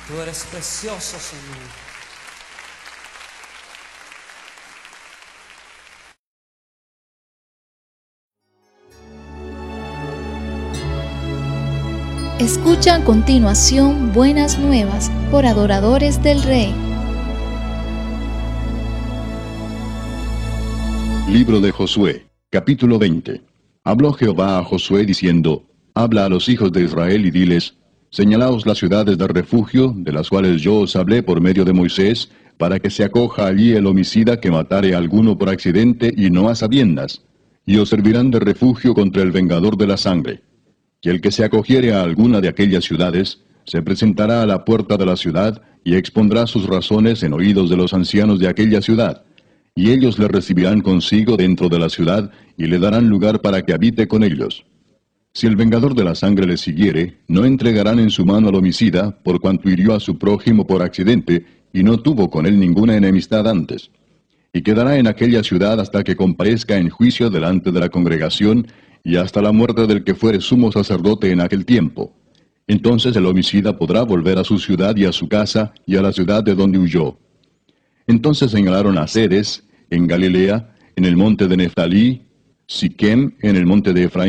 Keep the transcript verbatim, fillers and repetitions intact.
Tú eres precioso, Señor. Escucha a continuación Buenas Nuevas por Adoradores del Rey. Libro de Josué, capítulo veinte. Habló Jehová a Josué diciendo: Habla a los hijos de Israel y diles: Señalaos las ciudades de refugio, de las cuales yo os hablé por medio de Moisés, para que se acoja allí el homicida que matare a alguno por accidente y no a sabiendas, y os servirán de refugio contra el vengador de la sangre. Y el que se acogiere a alguna de aquellas ciudades, se presentará a la puerta de la ciudad, y expondrá sus razones en oídos de los ancianos de aquella ciudad. Y ellos le recibirán consigo dentro de la ciudad, y le darán lugar para que habite con ellos. Si el vengador de la sangre le siguiere, no entregarán en su mano al homicida, por cuanto hirió a su prójimo por accidente, y no tuvo con él ninguna enemistad antes. Y quedará en aquella ciudad hasta que comparezca en juicio delante de la congregación, y hasta la muerte del que fuere sumo sacerdote en aquel tiempo. Entonces el homicida podrá volver a su ciudad y a su casa, y a la ciudad de donde huyó. Entonces señalaron a Ceres, en Galilea, en el monte de Neftalí, Siquem, en el monte de Efraín,